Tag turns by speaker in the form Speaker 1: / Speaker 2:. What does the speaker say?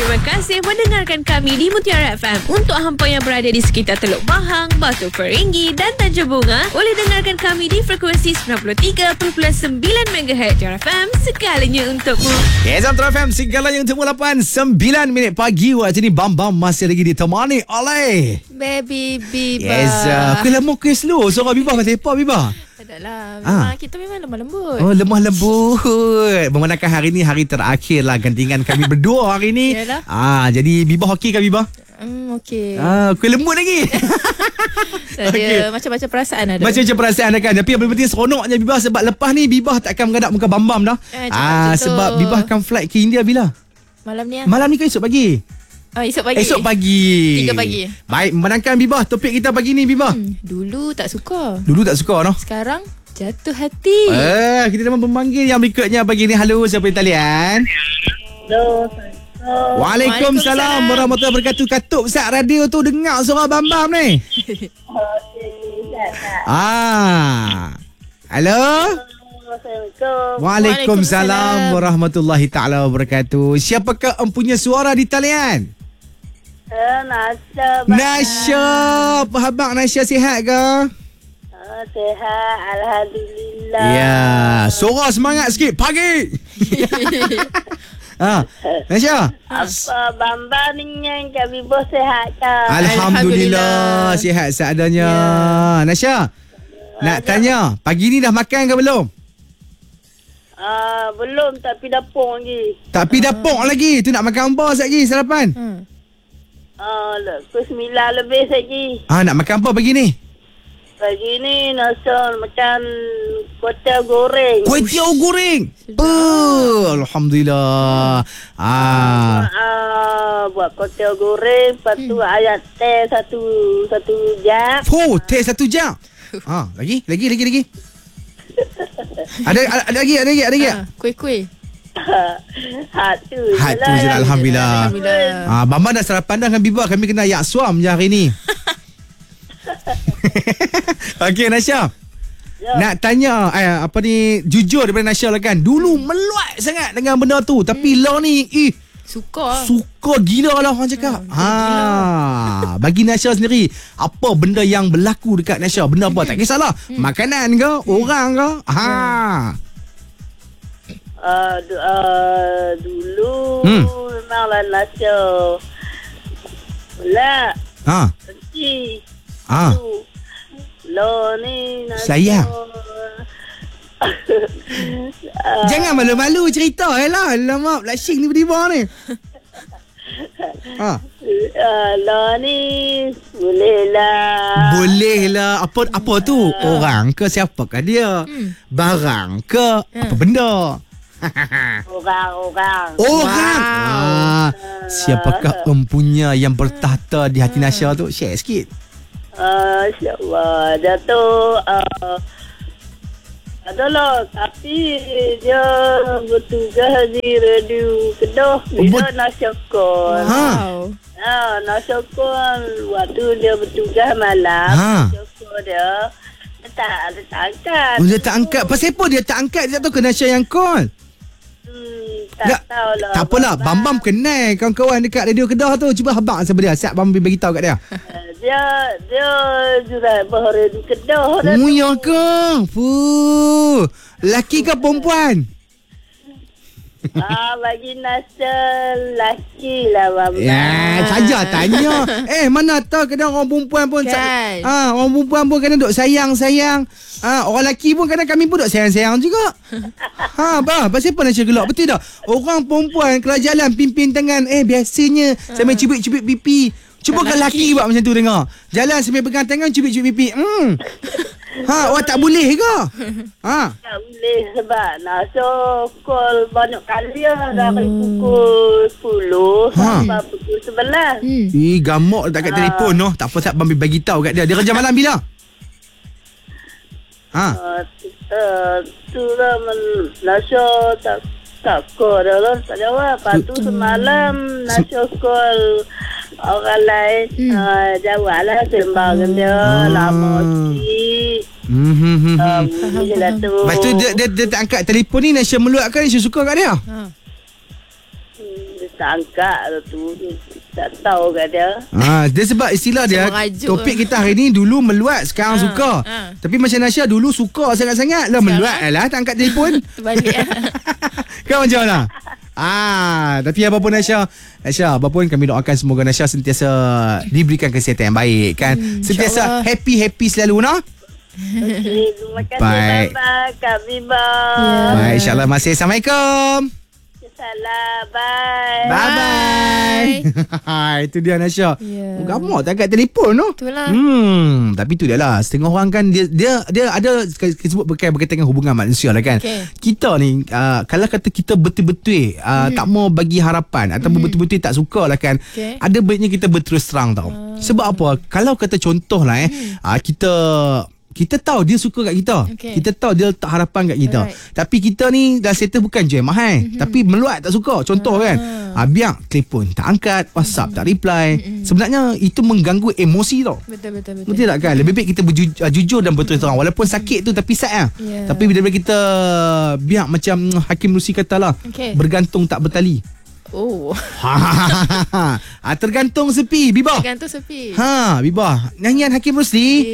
Speaker 1: Terima kasih mendengarkan kami di Mutiara FM. Untuk hampa yang berada di sekitar Teluk Bahang, Batu Peringgi dan Tanjung Bunga, boleh dengarkan kami di frekuensi 93.9 MHz Mutiara FM, segalanya untukmu.
Speaker 2: Yes, Mutiara FM, segalanya untukmu. 8:09 pagi. Waktu ni Bam masih lagi ditemani oleh
Speaker 1: Baby Biba.
Speaker 2: Yes, aku lama ke slow. Suara Biba kata apa Biba?
Speaker 1: Taklah, memang kita memang lemah lembut.
Speaker 2: Oh, lemah lembut. Memandangkan hari ni hari terakhir lah gantingan kami berdua hari ni.
Speaker 1: Yalah.
Speaker 2: Jadi Biba okey ke Biba?
Speaker 1: Okey.
Speaker 2: Kuih lembut lagi.
Speaker 1: Ada macam-macam perasaan ada.
Speaker 2: Macam-macam perasaan ada kan. Tapi yang paling penting seronoknya Biba, sebab lepas ni Biba tak akan mengadap muka Bam dah. Sebab Biba akan flight ke India bila?
Speaker 1: Malam ni.
Speaker 2: Malam ni ke esok pagi?
Speaker 1: Esok pagi.
Speaker 2: Esok pagi.
Speaker 1: 3 pagi.
Speaker 2: Baik, menangkan Biba. Topik kita pagi ni Biba.
Speaker 1: Dulu tak suka.
Speaker 2: Dulu tak suka noh.
Speaker 1: Sekarang jatuh hati.
Speaker 2: Kita dapat pemanggil yang berikutnya pagi ni. Halo, siapa yang talian?
Speaker 3: Hello.
Speaker 2: Waalaikumsalam warahmatullahi wabarakatuh. Katup Ustaz radio tu dengar suara Bam ni. Halo. Waalaikumsalam warahmatullahi taala wabarakatuh. Siapakah empunya suara di talian? Nasya. Apa khabar Nasya, sihat ke?
Speaker 3: Sihat, alhamdulillah.
Speaker 2: Ya, suara semangat sikit pagi. Nasya.
Speaker 3: Apa Bamba ni yang kami bos sihat ke?
Speaker 2: Alhamdulillah, sihat seadanya. Nasya, nak tanya, pagi ni dah makan ke belum?
Speaker 3: Belum, tak pergi dapur lagi.
Speaker 2: Tak pergi dapur lagi. Tu nak makan apa lagi sarapan?
Speaker 3: Pukul 9 lebih lagi.
Speaker 2: Nak makan apa pagi ni?
Speaker 3: Pagi ni nasi makan kuih goreng.
Speaker 2: Kuih goreng. Alhamdulillah.
Speaker 3: Buat kuih goreng, lepas tu ayat teh satu jam.
Speaker 2: Teh 1 jam. Lagi. Ada lagi.
Speaker 1: Kuih-kuih.
Speaker 3: Hatu
Speaker 2: je lah, Alhamdulillah. Bamba dah sarapan dah dengan Biba. Kami kena yak suam je hari ni. Okey Nasya. Nak tanya jujur daripada Nasya lah kan. Dulu meluat sangat dengan benda tu. Tapi lah ni Suka gila lah orang cakap. Bagi Nasya sendiri, apa benda yang berlaku dekat Nasya? Benda apa? Tak kisahlah. Makanan ke? Orang ke?
Speaker 3: Dulu memanglah Nasya Belak Benci Lo ni Nasya
Speaker 2: sayang. Jangan malu-malu cerita lah. Alamak, blushing tiba-tiba ni.
Speaker 3: Lo ni Boleh lah.
Speaker 2: Apa tu? Orang ke? Siapakah dia? Barang ke? Apa benda?
Speaker 3: Orang.
Speaker 2: Siapakah empunya yang bertahta di hati Nasya tu? Share sikit.
Speaker 3: InsyaAllah. Dia tu adalah, tapi dia bertugas di radio Kedah. Bila Nasya call. Nasya call waktu dia bertugas malam. Nasya call dia tak angkat.
Speaker 2: Dia tak angkat. Pasal apa dia tak angkat? Dia tak tahu ke Nasya yang call?
Speaker 3: Tak tahulah.
Speaker 2: Tak apalah. Bam kenal kawan-kawan dekat radio Kedah tu. Cuba habaq siapa dia. Siap Bam bagi tahu kat dia.
Speaker 3: Dia jurat bahara di Kedah.
Speaker 2: Ya ke? Laki ke perempuan?
Speaker 3: Bagi Nasya laki lah Bamba.
Speaker 2: Saja tanya. Mana tahu kadang orang perempuan pun
Speaker 1: kan.
Speaker 2: Orang perempuan pun kadang duk sayang. Orang lelaki pun kadang kami pun duk sayang-sayang juga. Pasal apa Nasya gelak? Betul tak? Orang perempuan kalau jalan pimpin tangan, biasanya sambil cubit-cubit pipi. Cuba kan lelaki buat macam tu dengar. Jalan sambil pegang tangan cubit-cubit pipi. Awak tak boleh ke?
Speaker 3: Tak boleh sebab Nasya call banyak kali lah. Dari pukul 10 sampai pukul 11.
Speaker 2: Gamuk tak kat telefon noh. Tak apa, Bambi bagi tahu kat dia. Dia kerja malam bila?
Speaker 3: Tu lah Nasya tak call dah lah. Tak jawab. Lepas tu semalam Nasya call orang lain. Jawab lah sembang dia. Lama sikit.
Speaker 2: Lepas tu dia tak angkat telefon ni. Nasya meluatkan, Nasya suka kat dia?
Speaker 3: dia tak angkat tu. Dia tak tahu kat dia.
Speaker 2: Dia sebab istilah dia, topik kita hari ni dulu meluat, sekarang suka. Tapi macam Nasha dulu suka sangat-sangat lah, meluat lah tak angkat telefon.
Speaker 1: Terbalik.
Speaker 2: Kau macam mana? Tapi apapun Nasha, apa pun kami doakan semoga Nasha sentiasa diberikan kesihatan yang baik kan. Sentiasa happy selalu no.
Speaker 3: Okey, terima kasih
Speaker 2: Baik.
Speaker 3: Baba, Kak Biba.
Speaker 2: Baik, insyaAllah masih. Assalamualaikum.
Speaker 3: Salam, bye.
Speaker 2: Bye. Itu dia Nasha.
Speaker 1: Ya.
Speaker 2: Gamak tak angkat telefon no.
Speaker 1: Itulah.
Speaker 2: Tapi tu dia lah, setengah orang kan dia ada sebut berkaitan dengan hubungan manusia lah kan. Kita ni kalau kata kita betul-betul tak mau bagi harapan ataupun betul-betul tak suka lah kan. Ada baiknya kita berterus terang tau. Sebab apa? Kalau kata contoh lah kita tahu dia suka kat kita. Kita tahu dia letak harapan kat kita. Tapi kita ni dah settle bukan je mahal. Tapi meluat tak suka. Contoh kan. Biar telefon tak angkat, WhatsApp tak reply. Sebenarnya itu mengganggu emosi tau.
Speaker 1: Betul.
Speaker 2: Betul tak kan? Lebih baik kita jujur dan berterus terang. Walaupun sakit tu tapi sad lah. Tapi bila kita biar macam Hakim Rusi kata lah, bergantung tak bertali. Tergantung sepi Biba.
Speaker 1: Tergantung sepi.
Speaker 2: Biba. Nyanyian Hakim Rusli.